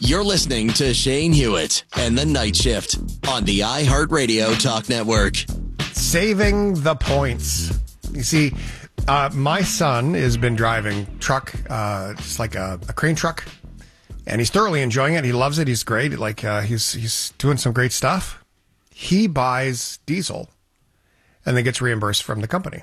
You're listening to Shane Hewitt and the Night Shift on the iHeartRadio Talk Network. Saving the points. You see, my son has been driving truck, just like a crane truck, and he's thoroughly enjoying it. He loves it. He's great. He's doing some great stuff. He buys diesel and then gets reimbursed from the company.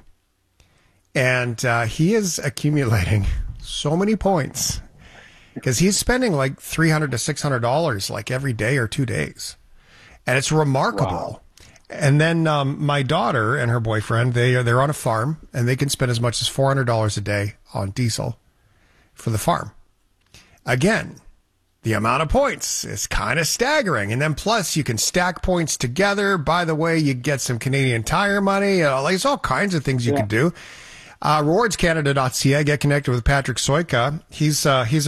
And he is accumulating so many points because he's spending like $300 to $600 like every day or 2 days. And it's remarkable. Wow. And then my daughter and her boyfriend, they're on a farm, and they can spend as much as $400 a day on diesel for the farm. Again, the amount of points is kind of staggering. And then plus you can stack points together. By the way, you get some Canadian Tire money. There's all kinds of things you can do. RewardsCanada.ca. Get connected with Patrick Soika. He's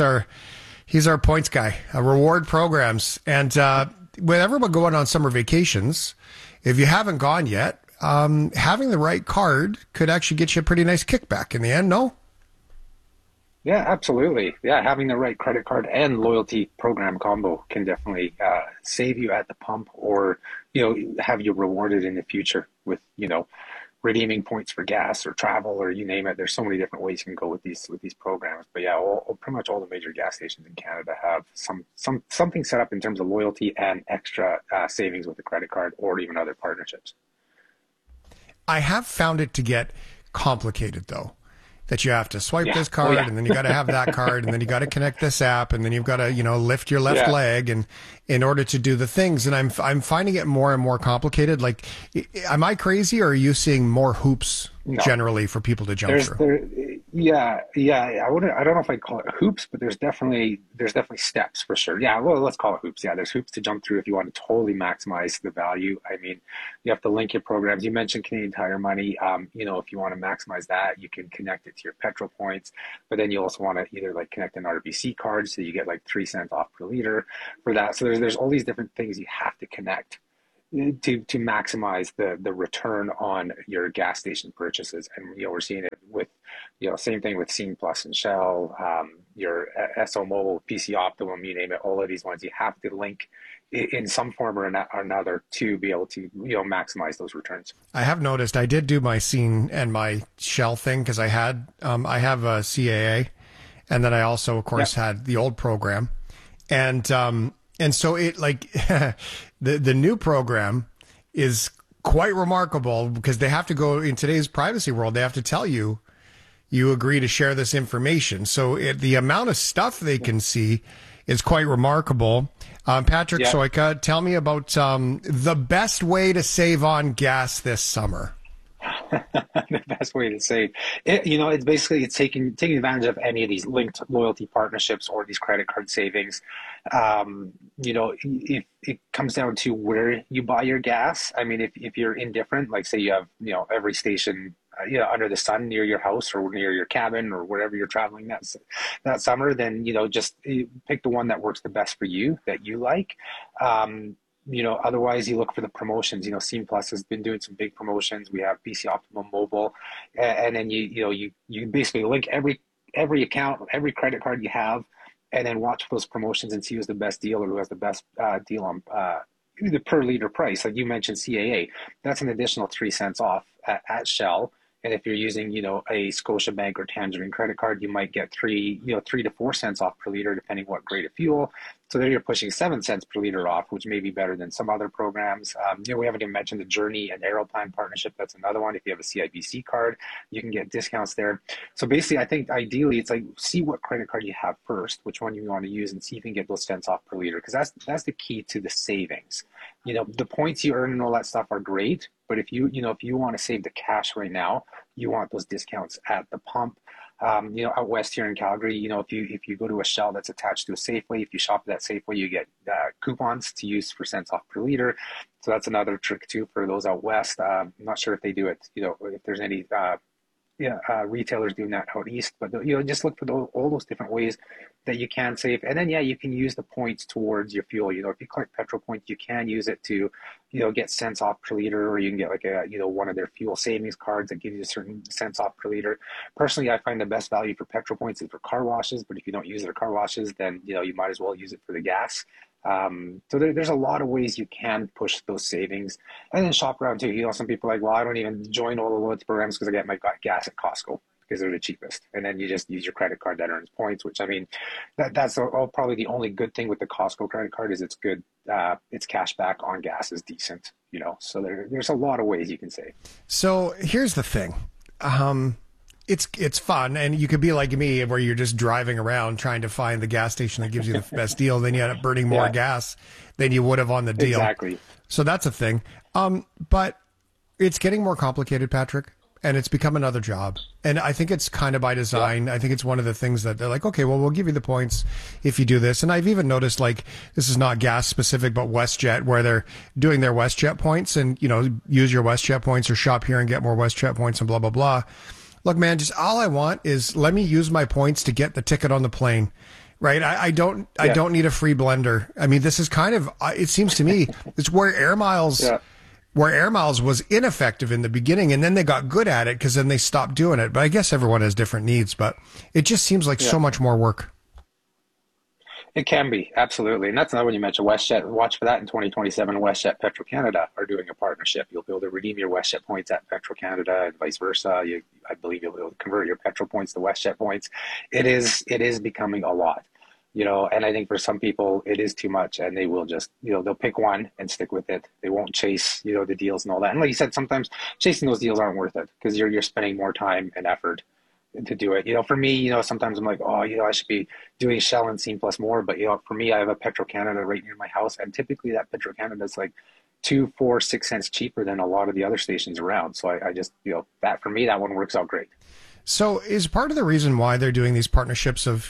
our points guy. Reward programs. And with everyone going on summer vacations, if you haven't gone yet, having the right card could actually get you a pretty nice kickback in the end, no? Yeah, absolutely. Yeah, having the right credit card and loyalty program combo can definitely save you at the pump, or have you rewarded in the future with redeeming points for gas or travel or you name it. There's so many different ways you can go with these programs. But yeah, pretty much all the major gas stations in Canada have something set up in terms of loyalty and extra savings with the credit card or even other partnerships. I have found it to get complicated though, that you have to swipe this card and then you got to have that card and then you got to connect this app and then you've got to lift your left leg and in order to do the things. And I'm finding it more and more complicated. Like, am I crazy, or are you seeing more hoops generally for people to jump through? Yeah. I don't know if I'd call it hoops, but there's definitely steps for sure. Yeah, well, let's call it hoops. Yeah, there's hoops to jump through if you want to totally maximize the value. I mean, you have to link your programs. You mentioned Canadian Tire Money. If you want to maximize that, you can connect it to your petrol points, but then you also want to either connect an RBC card so you get 3 cents off per liter for that. So there's all these different things you have to connect to maximize the return on your gas station purchases. And we're seeing it with same thing with Scene Plus and Shell, your SO Mobile, PC Optimum, you name it. All of these ones you have to link in some form or another to be able to maximize those returns. I have noticed I did do my Scene and my Shell thing because I have a CAA, and then I also of course had the old program, and so it the new program is quite remarkable because they have to go in today's privacy world. They have to tell you agree to share this information. So the amount of stuff they can see is quite remarkable. Patrick Soika, tell me about the best way to save on gas this summer. The best way to save, it's basically taking advantage of any of these linked loyalty partnerships or these credit card savings. If it comes down to where you buy your gas. I mean, if you're indifferent, like say you have every station under the sun near your house or near your cabin or wherever you're traveling that summer, then just pick the one that works the best for you, that you like. Otherwise you look for the promotions. Scene Plus has been doing some big promotions. We have PC Optimum Mobile, and then you basically link every account, every credit card you have, and then watch those promotions and see who's the best deal or who has the best deal on the per liter price. Like you mentioned CAA, that's an additional 3 cents off at Shell. And if you're using, a Scotiabank or Tangerine credit card, you might get 3 to 4 cents off per liter, depending what grade of fuel. So there you're pushing 7 cents per liter off, which may be better than some other programs. We haven't even mentioned the Journey and Aeroplan partnership. That's another one. If you have a CIBC card, you can get discounts there. So basically, I think ideally it's see what credit card you have first, which one you want to use, and see if you can get those cents off per liter, because that's the key to the savings. The points you earn and all that stuff are great, but if you want to save the cash right now, you want those discounts at the pump. Out west here in Calgary, if you go to a Shell that's attached to a Safeway, if you shop at that Safeway, you get coupons to use for cents off per liter. So that's another trick too for those out west. I'm not sure if they do it, if there's any retailers doing that out east, but just look for all those different ways that you can save. And then you can use the points towards your fuel. If you collect petrol points, you can use it to get cents off per liter, or you can get like one of their fuel savings cards that gives you a certain cents off per liter. Personally, I find the best value for petrol points is for car washes, but if you don't use it for car washes, then you might as well use it for the gas. So there's a lot of ways you can push those savings, and then shop around too. Some people are like, well, I don't even join all the loyalty programs because I get my gas at Costco because they're the cheapest. And then you just use your credit card that earns points, which, I mean, that's probably the only good thing with the Costco credit card is it's good. Its cash back on gas is decent, so there's a lot of ways you can save. So here's the thing. It's fun, and you could be like me where you're just driving around trying to find the gas station that gives you the best deal. Then you end up burning more gas than you would have on the deal. Exactly. So that's a thing. But it's getting more complicated, Patrick, and it's become another job. And I think it's kind of by design. I think it's one of the things that they're like, okay, well, we'll give you the points if you do this. And I've even noticed, like, this is not gas specific, but WestJet, where they're doing their WestJet points and, use your WestJet points or shop here and get more WestJet points and blah, blah, blah. Look, man, just all I want is let me use my points to get the ticket on the plane, right? I don't need a free blender. I mean, this is kind of, it seems to me, it's where Air Miles was ineffective in the beginning, and then they got good at it because then they stopped doing it. But I guess everyone has different needs, but it just seems like so much more work. It can be, absolutely. And that's another one you mentioned, WestJet. Watch for that in 2027. WestJet, Petro-Canada are doing a partnership. You'll be able to redeem your WestJet points at Petro-Canada and vice versa. I believe you'll be able to convert your Petro points to WestJet points. It is becoming a lot, and I think for some people it is too much, and they will just, they'll pick one and stick with it. They won't chase, the deals and all that. And like you said, sometimes chasing those deals aren't worth it because you're spending more time and effort to do it. For me, sometimes I'm like, I should be doing Shell and Scene Plus more. But, for me, I have a Petro-Canada right near my house. And typically that Petro-Canada is like 2, 4, 6 cents cheaper than a lot of the other stations around. So I just, that for me, that one works out great. So is part of the reason why they're doing these partnerships of,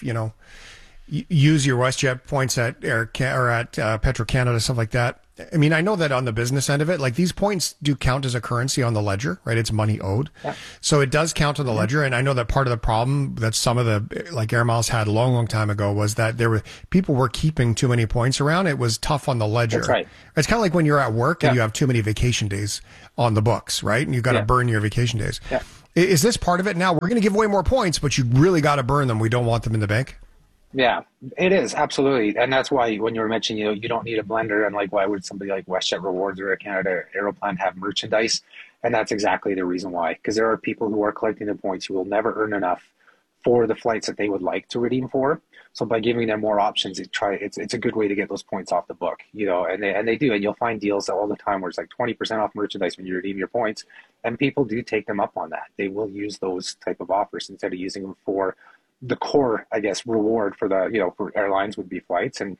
use your WestJet points at Petro-Canada, stuff like that. I mean, I know that on the business end of it, like these points do count as a currency on the ledger, right? It's money owed. Yeah. So it does count on the ledger. And I know that part of the problem that some of the, like Air Miles had a long, long time ago was that people were keeping too many points around. It was tough on the ledger. That's right. It's kind of like when you're at work and you have too many vacation days on the books, right? And you've got to burn your vacation days. Yeah. Is this part of it now? We're going to give away more points, but you really got to burn them. We don't want them in the bank. Yeah, it is, absolutely. And that's why when you were mentioning, you don't need a blender, and like, why would somebody like WestJet Rewards or a Canada Aeroplan have merchandise? And that's exactly the reason why, because there are people who are collecting the points who will never earn enough for the flights that they would like to redeem for. So by giving them more options, it's a good way to get those points off the book, and they do. And you'll find deals all the time where it's like 20% off merchandise when you redeem your points. And people do take them up on that. They will use those type of offers instead of using them for the core, I guess, reward for the, for airlines would be flights, and,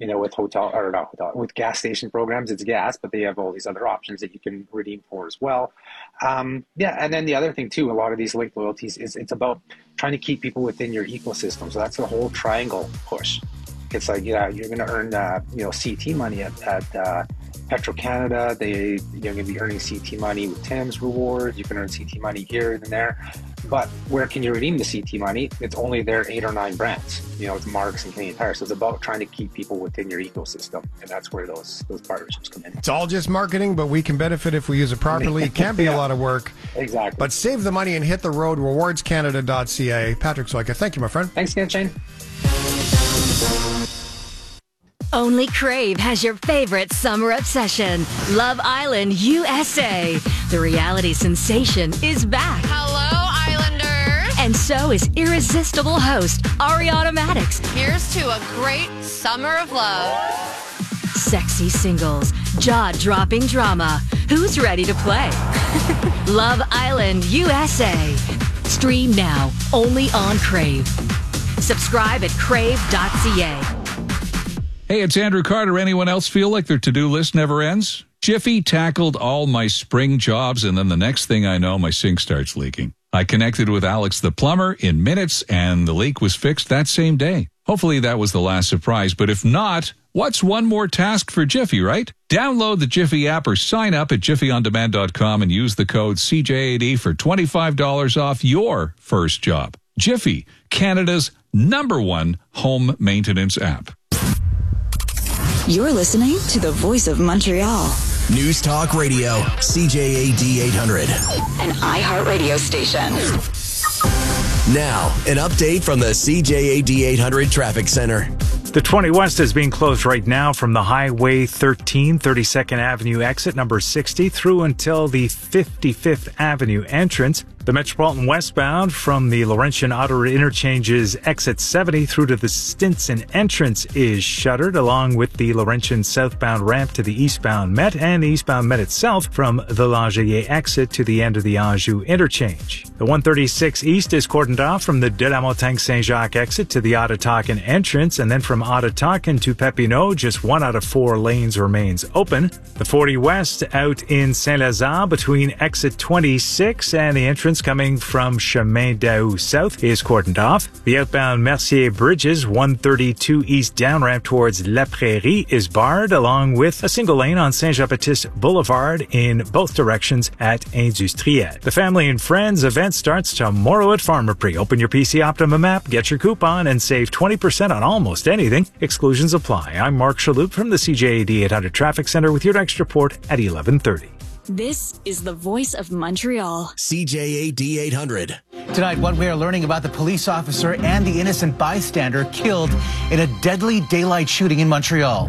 with gas station programs, it's gas, but they have all these other options that you can redeem for as well. And then the other thing too, a lot of these linked loyalties it's about trying to keep people within your ecosystem. So that's the whole triangle push. It's like, you're going to earn, CT money at Petro-Canada. You're going to be earning CT money with Tim's rewards. You can earn CT money here and there. But where can you redeem the CT money? It's only their 8 or 9 brands. It's Marks and Canadian Tire. So it's about trying to keep people within your ecosystem. And that's where those partnerships come in. It's all just marketing, but we can benefit if we use it properly. It can be a lot of work. Exactly. But save the money and hit the road. Rewardscanada.ca. Patrick Soika, thank you, my friend. Thanks again, Shane. Only Crave has your favorite summer obsession, Love Island USA. The reality sensation is back. Hello, Islanders. And so is irresistible host Ariana Maddox. Here's to a great summer of love. Sexy singles, jaw-dropping drama. Who's ready to play? Love Island USA. Stream now, only on Crave. Subscribe at crave.ca. Hey, it's Andrew Carter. Anyone else feel like their to-do list never ends? Jiffy tackled all my spring jobs, and then the next thing I know, my sink starts leaking. I connected with Alex the plumber in minutes, and the leak was fixed that same day. Hopefully that was the last surprise, but if not, what's one more task for Jiffy, right? Download the Jiffy app or sign up at jiffyondemand.com and use the code CJ80 for $25 off your first job. Jiffy, Canada's #1 home maintenance app. You're listening to the Voice of Montreal, News Talk Radio, CJAD 800. An iHeartRadio station. Now, an update from the CJAD 800 Traffic Center. The 20 West is being closed right now from the Highway 13, 32nd Avenue exit number 60 through until the 55th Avenue entrance. The Metropolitan westbound from the Laurentian Outer Interchange's exit 70 through to the Stinson entrance is shuttered, along with the Laurentian southbound ramp to the eastbound Met and the eastbound Met itself from the Langelier exit to the end of the Anjou interchange. The 136 East is cordoned off from the De la Montagne Saint-Jacques exit to the Ottawakan entrance, and then from Ottawakan to Papineau, just 1 out of 4 lanes remains open. The 40 West out in Saint-Lazare between exit 26 and the entrance coming from Chemin d'Aou South is cordoned off. The outbound Mercier Bridges 132 East down ramp towards La Prairie is barred, along with a single lane on Saint-Jean-Baptiste Boulevard in both directions at Industriel. The Family and Friends event starts tomorrow at Pharmaprix. Open your PC Optimum app, get your coupon, and save 20% on almost anything. Exclusions apply. I'm Mark Shalhoub from the CJAD 800 Traffic Center with your next report at 11:30. This is the voice of Montreal. CJAD 800. Tonight, what we are learning about the police officer and the innocent bystander killed in a deadly daylight shooting in Montreal.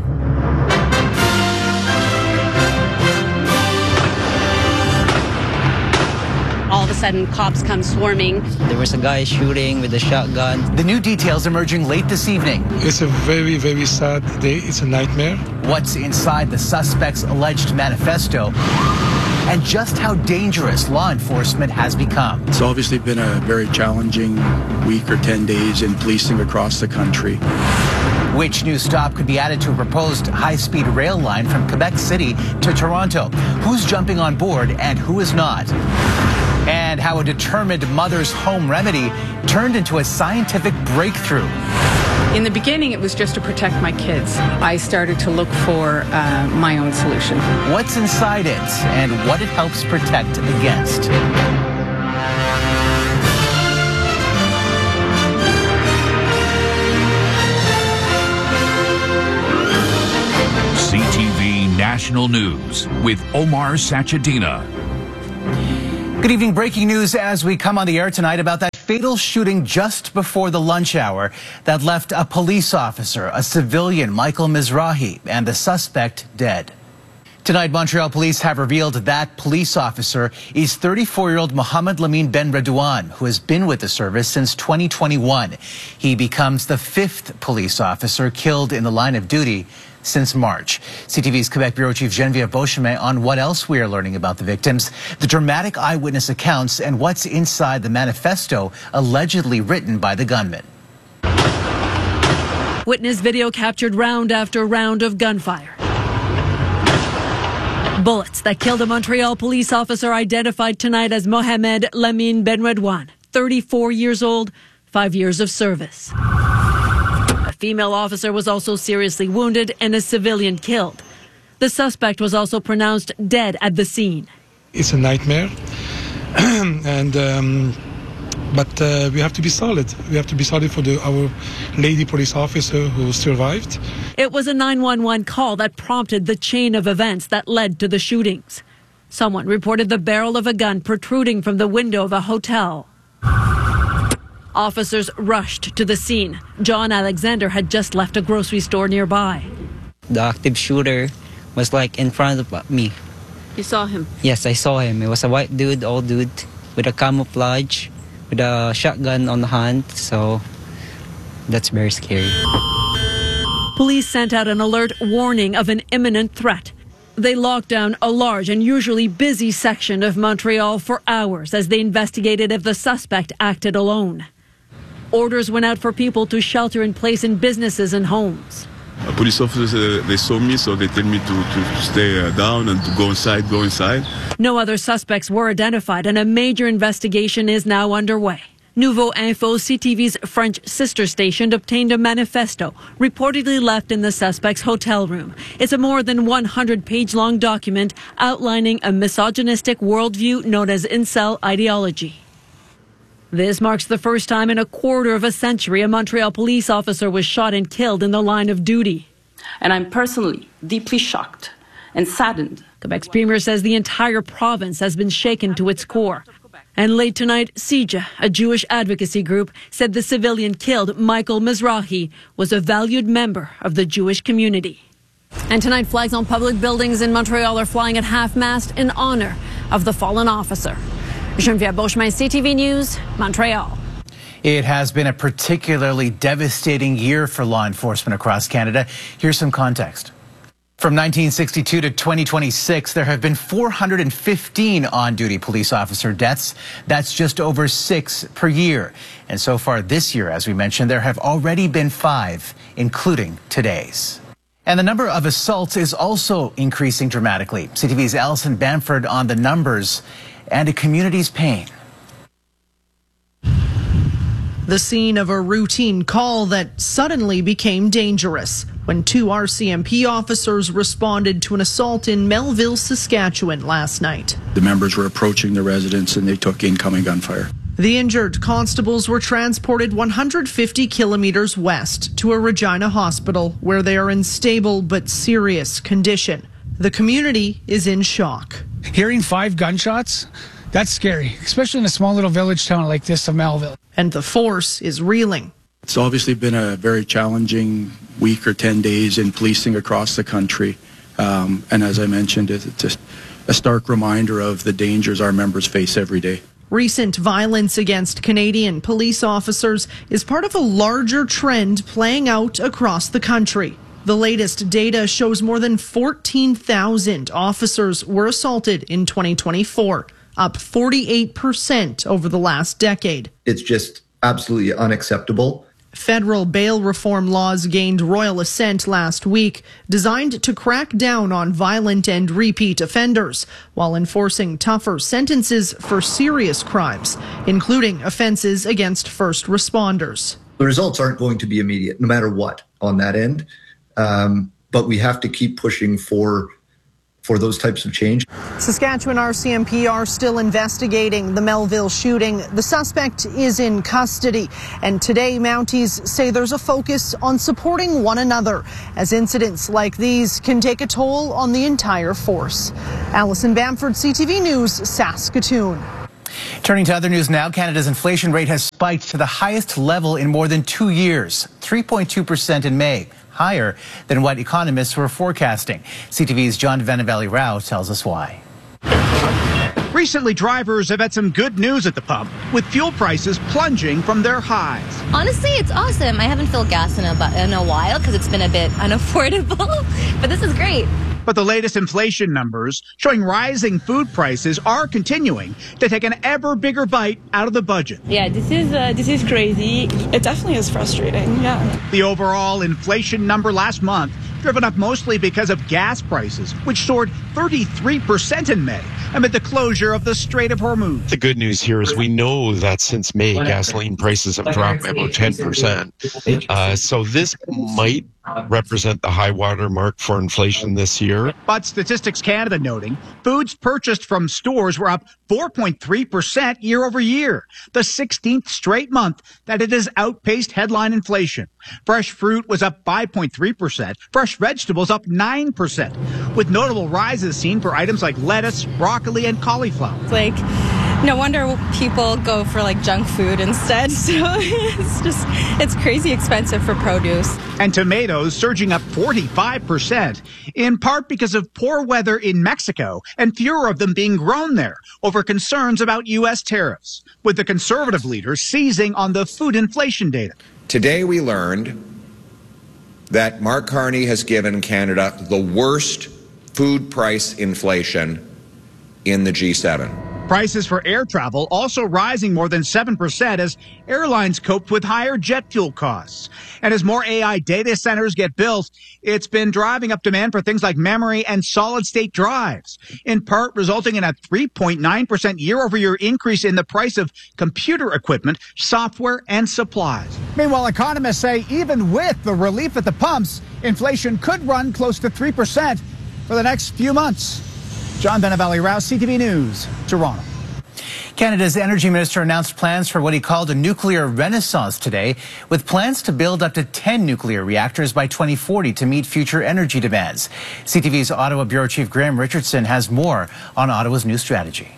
All of a sudden, cops come swarming. There was a guy shooting with a shotgun. The new details emerging late this evening. It's a very, very sad day. It's a nightmare. What's inside the suspect's alleged manifesto, and just how dangerous law enforcement has become. It's obviously been a very challenging week or 10 days in policing across the country. Which new stop could be added to a proposed high-speed rail line from Quebec City to Toronto? Who's jumping on board and who is not? And how a determined mother's home remedy turned into a scientific breakthrough. In the beginning, it was just to protect my kids. I started to look for my own solution. What's inside it and what it helps protect against. CTV National News with Omar Sachedina. Good evening. Breaking news as we come on the air tonight about that fatal shooting just before the lunch hour that left a police officer, a civilian, Michael Mizrahi, and the suspect dead. Tonight, Montreal police have revealed that police officer is 34-year-old Mohamed Lamine Ben Redouane, who has been with the service since 2021. He becomes the 5th police officer killed in the line of duty since March. CTV's Quebec Bureau Chief Geneviève Beauchemin on what else we are learning about the victims, the dramatic eyewitness accounts, and what's inside the manifesto allegedly written by the gunman. Witness video captured round after round of gunfire. Bullets that killed a Montreal police officer identified tonight as Mohamed Lamine Ben Redouane, 34 years old, 5 years of service. A female officer was also seriously wounded and a civilian killed. The suspect was also pronounced dead at the scene. It's a nightmare, but we have to be solid. We have to be solid for our lady police officer who survived. It was a 911 call that prompted the chain of events that led to the shootings. Someone reported the barrel of a gun protruding from the window of a hotel. Officers rushed to the scene. John Alexander had just left a grocery store nearby. The active shooter was like in front of me. You saw him? Yes, I saw him. It was a white dude, old dude, with a camouflage, with a shotgun on the hand, so that's very scary. Police sent out an alert warning of an imminent threat. They locked down a large and usually busy section of Montreal for hours as they investigated if the suspect acted alone. Orders went out for people to shelter in place in businesses and homes. Police officers, they saw me, so they tell me to stay down and to go inside. No other suspects were identified, and a major investigation is now underway. Nouveau Info, CTV's French sister station, obtained a manifesto reportedly left in the suspect's hotel room. It's a more than 100-page-long document outlining a misogynistic worldview known as incel ideology. This marks the first time in a quarter of a century a Montreal police officer was shot and killed in the line of duty. And I'm personally deeply shocked and saddened. Quebec's premier says the entire province has been shaken to its core. And late tonight, CIJA, a Jewish advocacy group, said the civilian killed, Michael Mizrahi, was a valued member of the Jewish community. And tonight, flags on public buildings in Montreal are flying at half-mast in honor of the fallen officer. Geneviève Beauchemin, CTV News, Montreal. It has been a particularly devastating year for law enforcement across Canada. Here's some context. From 1962 to 2026, there have been 415 on-duty police officer deaths. That's just over 6 per year. And so far this year, as we mentioned, there have already been 5, including today's. And the number of assaults is also increasing dramatically. CTV's Alison Bamford on the numbers and a community's pain. The scene of a routine call that suddenly became dangerous when 2 RCMP officers responded to an assault in Melville, Saskatchewan last night. The members were approaching the residence and they took incoming gunfire. The injured constables were transported 150 kilometers west to a Regina hospital where they are in stable but serious condition. The community is in shock. Hearing 5 gunshots, that's scary, especially in a small little village town like this of Melville. And the force is reeling. It's obviously been a very challenging week or 10 days in policing across the country. And as I mentioned, it's just a stark reminder of the dangers our members face every day. Recent violence against Canadian police officers is part of a larger trend playing out across the country. The latest data shows more than 14,000 officers were assaulted in 2024, up 48% over the last decade. It's just absolutely unacceptable. Federal bail reform laws gained royal assent last week, designed to crack down on violent and repeat offenders, while enforcing tougher sentences for serious crimes, including offenses against first responders. The results aren't going to be immediate, no matter what, on that end. But we have to keep pushing for those types of change. Saskatchewan RCMP are still investigating the Melville shooting. The suspect is in custody. And today, Mounties say there's a focus on supporting one another, as incidents like these can take a toll on the entire force. Alison Bamford, CTV News, Saskatoon. Turning to other news now, Canada's inflation rate has spiked to the highest level in more than 2 years, 3.2% in May. Higher than what economists were forecasting. CTV's John Valley-Rao tells us why. Recently, drivers have had some good news at the pump, with fuel prices plunging from their highs. Honestly, it's awesome. I haven't filled gas in a while because it's been a bit unaffordable, but this is great. But the latest inflation numbers showing rising food prices are continuing to take an ever bigger bite out of the budget. Yeah, this is crazy. It definitely is frustrating, yeah. The overall inflation number last month driven up mostly because of gas prices, which soared 33% in May amid the closure of the Strait of Hormuz. The good news here is we know that since May, gasoline prices have dropped by about 10%. So this might represent the high water mark for inflation this year. But Statistics Canada noting foods purchased from stores were up 4.3% year over year, the 16th straight month that it has outpaced headline inflation. Fresh fruit was up 5.3%, fresh vegetables up 9%, with notable rises seen for items like lettuce, broccoli, and cauliflower. It's like, no wonder people go for like junk food instead. So it's crazy expensive for produce. And tomatoes surging up 45%, in part because of poor weather in Mexico and fewer of them being grown there over concerns about U.S. tariffs, with the Conservative leader seizing on the food inflation data. Today we learned that Mark Carney has given Canada the worst food price inflation in the G7. Prices for air travel also rising more than 7% as airlines coped with higher jet fuel costs. And as more AI data centers get built, it's been driving up demand for things like memory and solid-state drives, in part resulting in a 3.9% year-over-year increase in the price of computer equipment, software, and supplies. Meanwhile, economists say even with the relief at the pumps, inflation could run close to 3% for the next few months. John Valley-Rao, CTV News, Toronto. Canada's energy minister announced plans for what he called a nuclear renaissance today, with plans to build up to 10 nuclear reactors by 2040 to meet future energy demands. CTV's Ottawa Bureau Chief Graham Richardson has more on Ottawa's new strategy.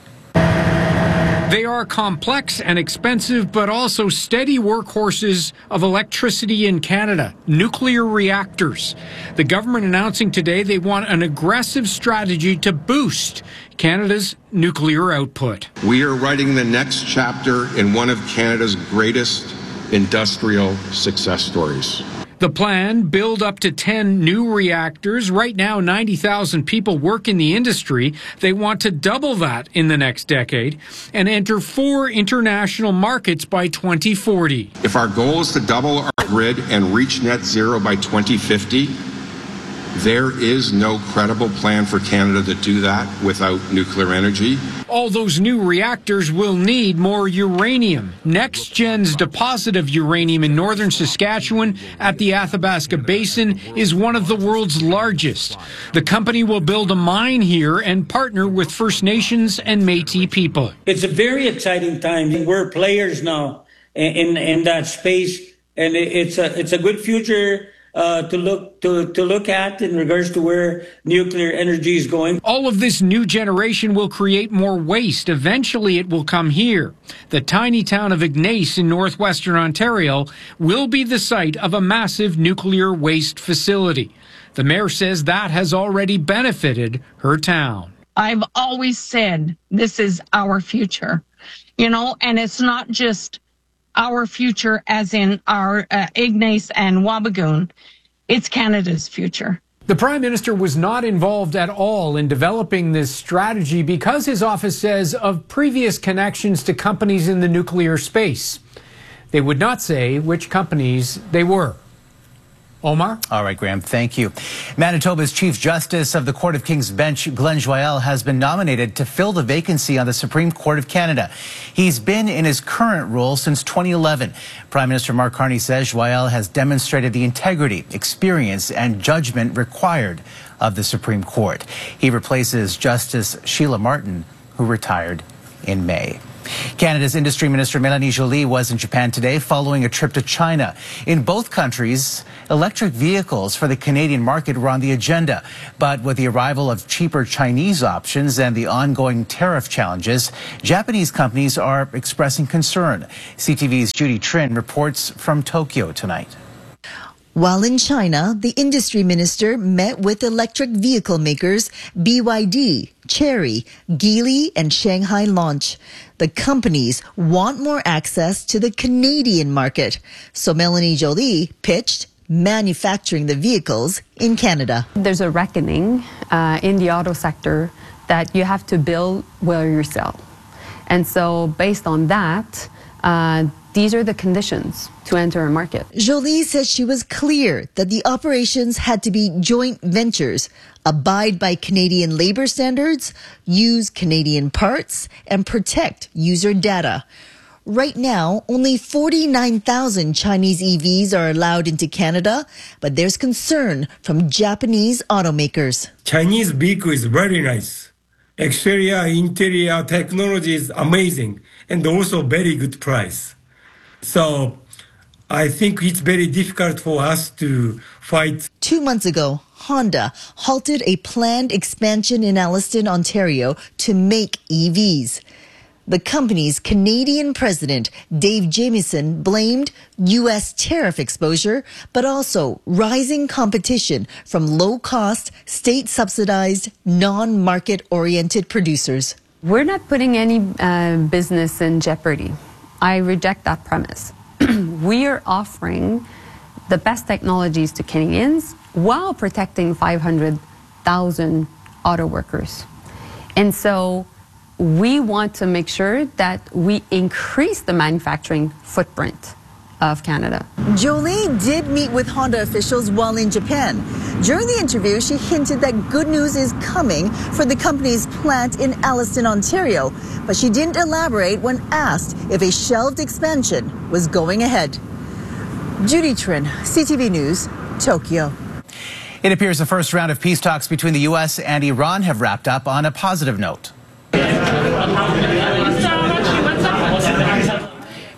They are complex and expensive, but also steady workhorses of electricity in Canada, nuclear reactors. The government announcing today they want an aggressive strategy to boost Canada's nuclear output. We are writing the next chapter in one of Canada's greatest industrial success stories. The plan, build up to 10 new reactors. Right now, 90,000 people work in the industry. They want to double that in the next decade and enter 4 international markets by 2040. If our goal is to double our grid and reach net zero by 2050, there is no credible plan for Canada to do that without nuclear energy. All those new reactors will need more uranium. NextGen's deposit of uranium in northern Saskatchewan at the Athabasca Basin is one of the world's largest. The company will build a mine here and partner with First Nations and Métis people. It's a very exciting time. We're players now in that space, and it's a good future to look at in regards to where nuclear energy is going. All of this new generation will create more waste. Eventually it will come here. The tiny town of Ignace in northwestern Ontario will be the site of a massive nuclear waste facility. The mayor says that has already benefited her town. I've always said this is our future, and it's not just our future as in our Ignace and Wabigoon. It's Canada's future. The Prime Minister was not involved at all in developing this strategy because his office says of previous connections to companies in the nuclear space. They would not say which companies they were. Omar? All right, Graham, thank you. Manitoba's Chief Justice of the Court of King's Bench, Glenn Joyal, has been nominated to fill the vacancy on the Supreme Court of Canada. He's been in his current role since 2011. Prime Minister Mark Carney says Joyal has demonstrated the integrity, experience, and judgment required of the Supreme Court. He replaces Justice Sheila Martin, who retired in May. Canada's Industry Minister Mélanie Joly was in Japan today following a trip to China. In both countries, electric vehicles for the Canadian market were on the agenda. But with the arrival of cheaper Chinese options and the ongoing tariff challenges, Japanese companies are expressing concern. CTV's Judy Trinh reports from Tokyo tonight. While in China, the industry minister met with electric vehicle makers BYD, Chery, Geely, and Shanghai Launch. The companies want more access to the Canadian market, so Mélanie Joly pitched manufacturing the vehicles in Canada. There's a reckoning in the auto sector that you have to build where you sell. And so based on that, these are the conditions to enter a market. Joly says she was clear that the operations had to be joint ventures, abide by Canadian labor standards, use Canadian parts, and protect user data. Right now, only 49,000 Chinese EVs are allowed into Canada, but there's concern from Japanese automakers. Chinese vehicle is very nice. Exterior, interior technology is amazing and also very good price. So I think it's very difficult for us to fight. 2 months ago, Honda halted a planned expansion in Alliston, Ontario to make EVs. The company's Canadian president, Dave Jamieson, blamed U.S. tariff exposure, but also rising competition from low-cost, state-subsidized, non-market-oriented producers. We're not putting any business in jeopardy. I reject that premise. We are offering the best technologies to Canadians while protecting 500,000 auto workers. And so we want to make sure that we increase the manufacturing footprint of Canada. Joly did meet with Honda officials while in Japan. During the interview, she hinted that good news is coming for the company's plant in Alliston, Ontario, but she didn't elaborate when asked if a shelved expansion was going ahead. Judy Trinh, CTV News, Tokyo. It appears the first round of peace talks between the U.S. and Iran have wrapped up on a positive note.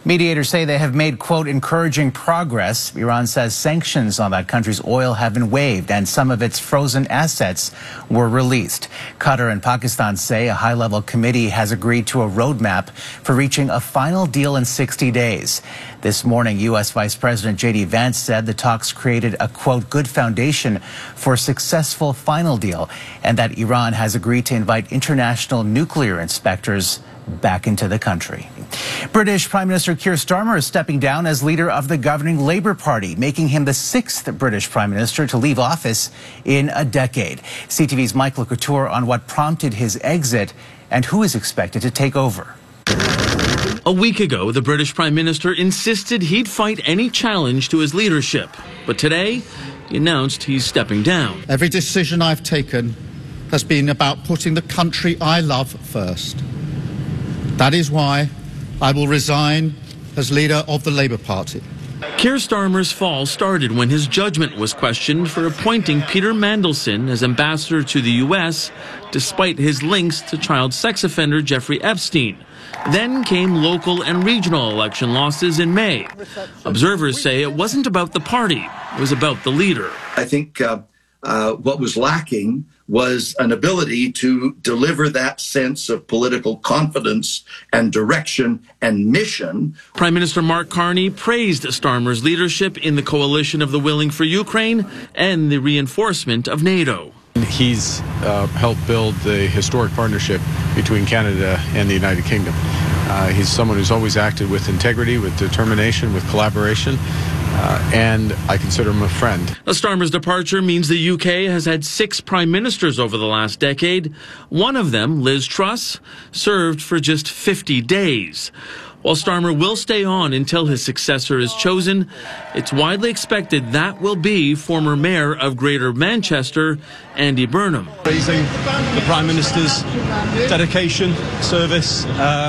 Mediators say they have made, quote, encouraging progress. Iran says sanctions on that country's oil have been waived and some of its frozen assets were released. Qatar and Pakistan say a high-level committee has agreed to a roadmap for reaching a final deal in 60 days. This morning, U.S. Vice President J.D. Vance said the talks created a, quote, good foundation for a successful final deal and that Iran has agreed to invite international nuclear inspectors back into the country. British Prime Minister Keir Starmer is stepping down as leader of the governing Labour Party, making him the 6th British Prime Minister to leave office in a decade. CTV's Michael Couture on what prompted his exit and who is expected to take over. A week ago, the British Prime Minister insisted he'd fight any challenge to his leadership. But today, he announced he's stepping down. Every decision I've taken has been about putting the country I love first. That is why I will resign as leader of the Labour Party. Keir Starmer's fall started when his judgment was questioned for appointing Peter Mandelson as ambassador to the U.S., despite his links to child sex offender Jeffrey Epstein. Then came local and regional election losses in May. Observers say it wasn't about the party, it was about the leader. I think what was lacking was an ability to deliver that sense of political confidence and direction and mission. Prime Minister Mark Carney praised Starmer's leadership in the coalition of the willing for Ukraine and the reinforcement of NATO. He's helped build the historic partnership between Canada and the United Kingdom. He's someone who's always acted with integrity, with determination, with collaboration, and I consider him a friend. Starmer's departure means the UK has had 6 prime ministers over the last decade. One of them, Liz Truss, served for just 50 days. While Starmer will stay on until his successor is chosen, it's widely expected that will be former Mayor of Greater Manchester, Andy Burnham. Praising the Prime Minister's dedication, service,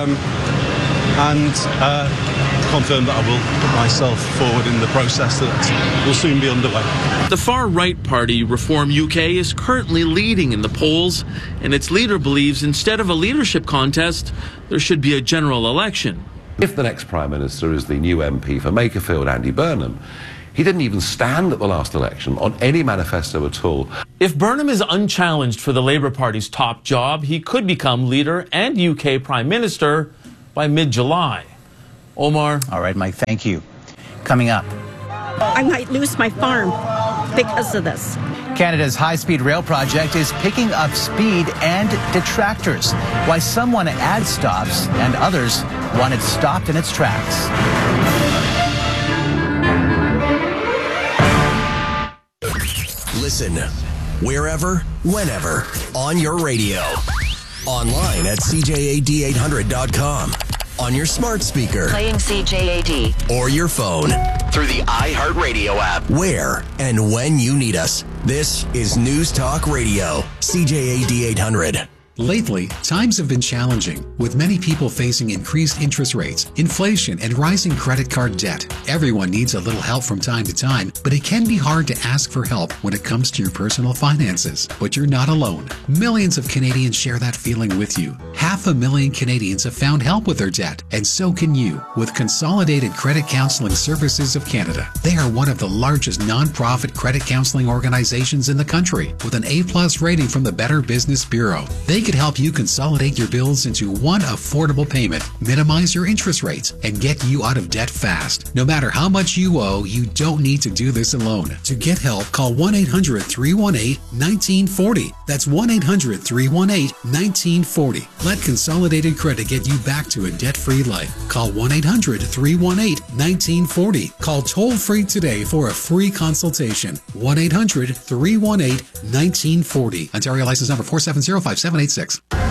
and confirm that I will put myself forward in the process that will soon be underway. The far-right party Reform UK is currently leading in the polls, and its leader believes instead of a leadership contest, there should be a general election. If the next Prime Minister is the new MP for Makerfield, Andy Burnham, he didn't even stand at the last election on any manifesto at all. If Burnham is unchallenged for the Labour Party's top job, he could become leader and UK Prime Minister by mid-July. Omar. All right, Mike, thank you. Coming up. I might lose my farm because of this. Canada's high-speed rail project is picking up speed and detractors. Why some want to add stops and others want it stopped in its tracks. Listen wherever, whenever, on your radio. Online at CJAD800.com. On your smart speaker. Playing CJAD. Or your phone. Through the iHeartRadio app. Where and when you need us. This is News Talk Radio. CJAD 800. Lately, times have been challenging, with many people facing increased interest rates, inflation, and rising credit card debt. Everyone needs a little help from time to time, but it can be hard to ask for help when it comes to your personal finances. But you're not alone. Millions of Canadians share that feeling with you. 500,000 Canadians have found help with their debt, and so can you with Consolidated Credit Counseling Services of Canada. They are one of the largest non-profit credit counseling organizations in the country, with an A+ rating from the Better Business Bureau. They could help you consolidate your bills into one affordable payment, minimize your interest rates, and get you out of debt fast. No matter how much you owe, you don't need to do this alone. To get help, call 1-800-318-1940. That's 1-800-318-1940. Let Consolidated Credit get you back to a debt-free life. Call 1-800-318-1940. Call toll-free today for a free consultation. 1-800-318-1940. Ontario license number 4705786.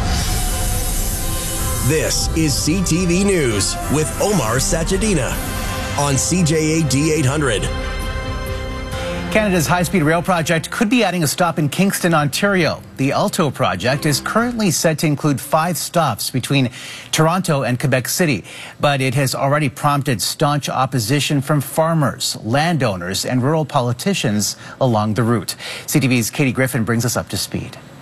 This is CTV News with Omar Sachedina on CJAD 800. Canada's high-speed rail project could be adding a stop in Kingston, Ontario. The Alto project is currently set to include 5 stops between Toronto and Quebec City, but it has already prompted staunch opposition from farmers, landowners, and rural politicians along the route. CTV's Katie Griffin brings us up to speed.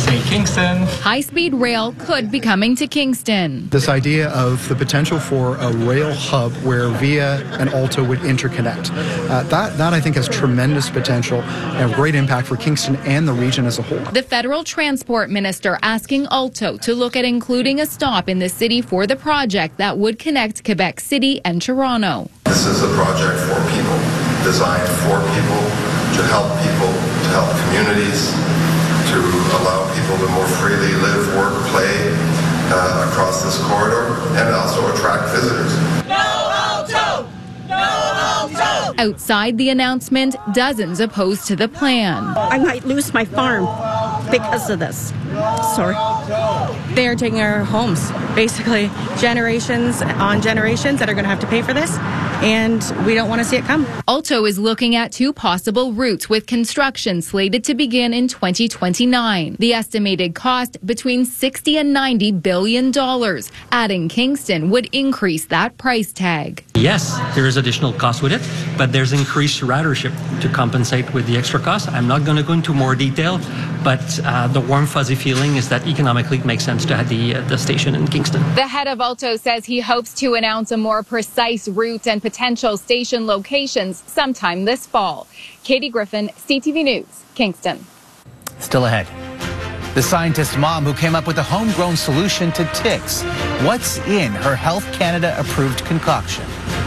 say Kingston. High-speed rail could be coming to Kingston. This idea of the potential for a rail hub where Via and Alto would interconnect, that I think has tremendous potential and great impact for Kingston and the region as a whole. The federal transport minister asking Alto to look at including a stop in the city for the project that would connect Quebec City and Toronto. This is a project for people, designed for people, to help communities, to allow people to more freely live, work, play across this corridor, and also attract visitors. No Alto! No Alto! Outside the announcement, dozens opposed to the plan. I might lose my farm because of this. Sorry. They are taking our homes, basically, generations on generations that are going to have to pay for this, and we don't want to see it come. Alto is looking at two possible routes with construction slated to begin in 2029. The estimated cost between $60 and $90 billion. Adding Kingston would increase that price tag. Yes, there is additional cost with it, but there's increased ridership to compensate with the extra cost. I'm not going to go into more detail, but the warm, fuzzy feeling is that economically it makes sense to have the station in Kingston. The head of Alto says he hopes to announce a more precise route and potential station locations sometime this fall. Katie Griffin, CTV News, Kingston. Still ahead. The scientist mom who came up with a homegrown solution to ticks. What's in her Health Canada approved concoction?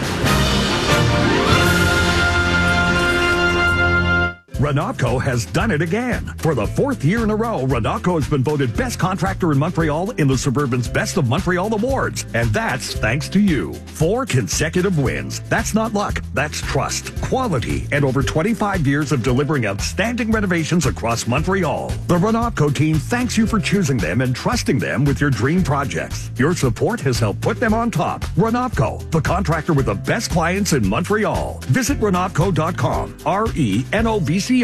Renatco has done it again. For the fourth year in a row, Renatco has been voted best contractor in Montreal in the Suburban's Best of Montreal Awards. And that's thanks to you. 4 consecutive wins. That's not luck. That's trust, quality, and over 25 years of delivering outstanding renovations across Montreal. The Renatco team thanks you for choosing them and trusting them with your dream projects. Your support has helped put them on top. Renatco, the contractor with the best clients in Montreal. Visit Renatco.com. RENOVCO.com.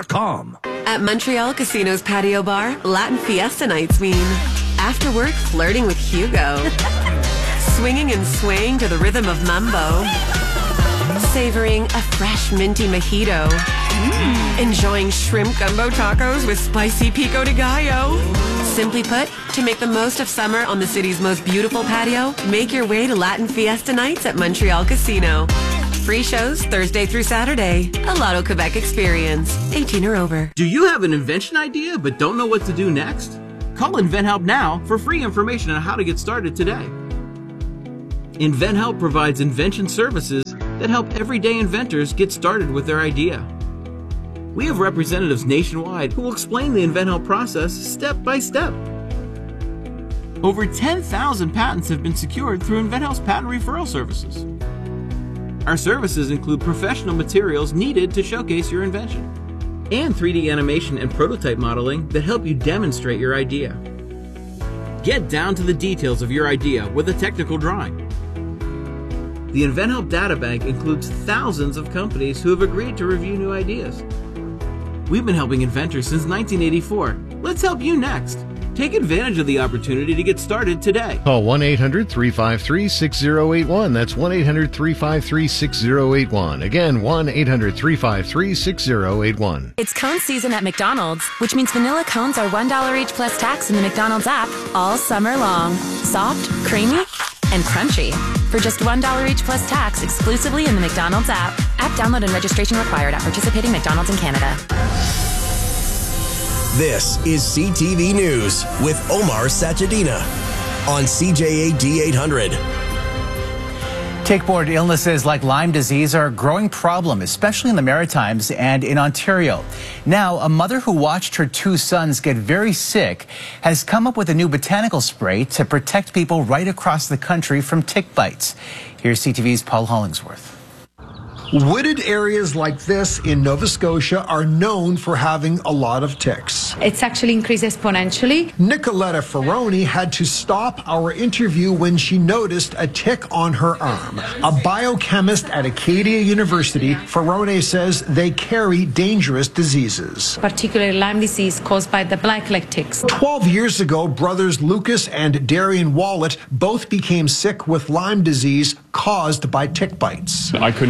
At Montreal Casino's patio bar, Latin Fiesta nights mean after work flirting with Hugo, swinging and swaying to the rhythm of mambo, savoring a fresh minty mojito, enjoying shrimp gumbo tacos with spicy pico de gallo. Simply put, to make the most of summer on the city's most beautiful patio, make your way to Latin Fiesta nights at Montreal Casino. Free shows Thursday through Saturday. A Lotto Quebec experience. 18 or over. Do you have an invention idea but don't know what to do next? Call InventHelp now for free information on how to get started today. InventHelp provides invention services that help everyday inventors get started with their idea. We have representatives nationwide who will explain the InventHelp process step by step. Over 10,000 patents have been secured through InventHelp's patent referral services. Our services include professional materials needed to showcase your invention, and 3D animation and prototype modeling that help you demonstrate your idea. Get down to the details of your idea with a technical drawing. The InventHelp Data Bank includes thousands of companies who have agreed to review new ideas. We've been helping inventors since 1984. Let's help you next. Take advantage of the opportunity to get started today. Call 1-800-353-6081. That's 1-800-353-6081. Again, 1-800-353-6081. It's cone season at McDonald's, which means vanilla cones are $1 each plus tax in the McDonald's app all summer long. Soft, creamy, and crunchy. For just $1 each plus tax exclusively in the McDonald's app. App download and registration required at participating McDonald's in Canada. This is CTV News with Omar Sachedina on CJAD 800. Tick-borne illnesses like Lyme disease are a growing problem, especially in the Maritimes and in Ontario. Now, a mother who watched her 2 sons get very sick has come up with a new botanical spray to protect people right across the country from tick bites. Here's CTV's Paul Hollingsworth. Wooded areas like this in Nova Scotia are known for having a lot of ticks. It's actually increased exponentially. Nicoletta Ferroni had to stop our interview when she noticed a tick on her arm. A biochemist at Acadia University, Ferroni says they carry dangerous diseases. Particularly Lyme disease caused by the blackleg ticks. 12 years ago, brothers Lucas and Darian Wallet both became sick with Lyme disease caused by tick bites. I couldn't even get out of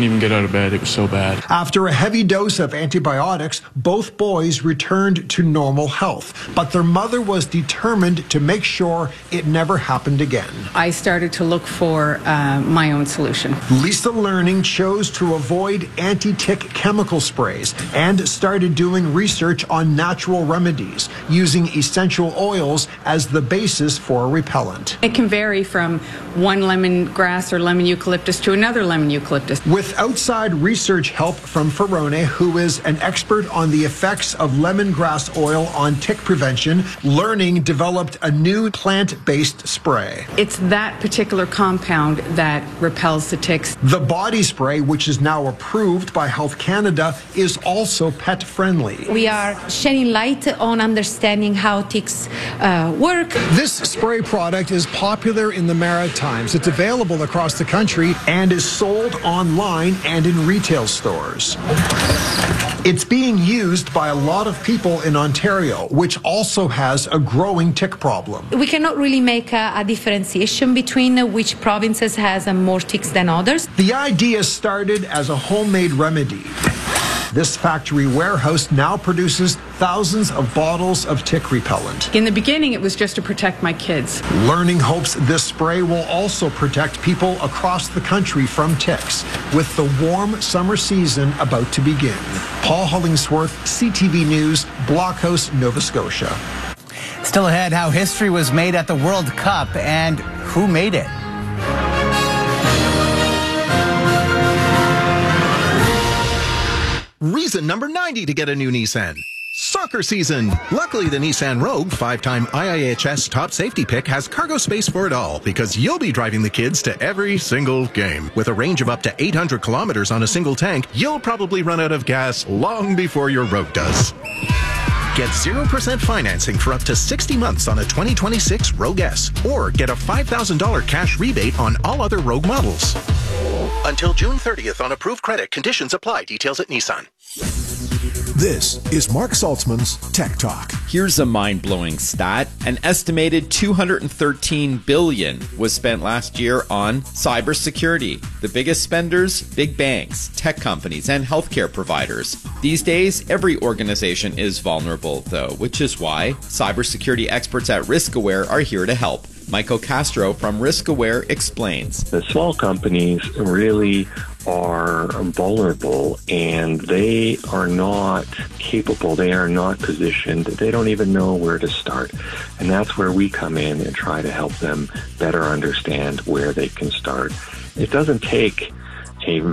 to bed. It was so bad. After a heavy dose of antibiotics, both boys returned to normal health, but their mother was determined to make sure it never happened again. I started to look for my own solution. Lisa Learning chose to avoid anti-tick chemical sprays and started doing research on natural remedies, using essential oils as the basis for a repellent. It can vary from one lemongrass or lemon eucalyptus to another lemon eucalyptus. With outside research help from Ferrone, who is an expert on the effects of lemongrass oil on tick prevention, Learning developed a new plant-based spray. It's that particular compound that repels the ticks. The body spray, which is now approved by Health Canada, is also pet-friendly. We are shedding light on understanding how ticks work. This spray product is popular in the Maritimes. It's available across the country and is sold online and in retail stores. It's being used by a lot of people in Ontario, which also has a growing tick problem. We cannot really make a differentiation between which provinces has more ticks than others. The idea started as a homemade remedy. This factory warehouse now produces thousands of bottles of tick repellent. In the beginning, it was just to protect my kids. Learning hopes this spray will also protect people across the country from ticks, with the warm summer season about to begin. Paul Hollingsworth, CTV News, Blockhouse, Nova Scotia. Still ahead, how history was made at the World Cup and who made it. Reason number 90 to get a new Nissan. Soccer season. Luckily, the Nissan Rogue, 5-time IIHS top safety pick, has cargo space for it all because you'll be driving the kids to every single game. With a range of up to 800 kilometers on a single tank, you'll probably run out of gas long before your Rogue does. Get 0% financing for up to 60 months on a 2026 Rogue S, or get a $5,000 cash rebate on all other Rogue models. Until June 30th on approved credit. Conditions apply. Details at Nissan. This is Mark Saltzman's Tech Talk. Here's a mind-blowing stat. An estimated $213 billion was spent last year on cybersecurity. The biggest spenders, big banks, tech companies, and healthcare providers. These days, every organization is vulnerable, though, which is why cybersecurity experts at RiskAware are here to help. Michael Castro from RiskAware explains. The small companies really are vulnerable and they are not capable, they are not positioned, they don't even know where to start. And that's where we come in and try to help them better understand where they can start. It doesn't take a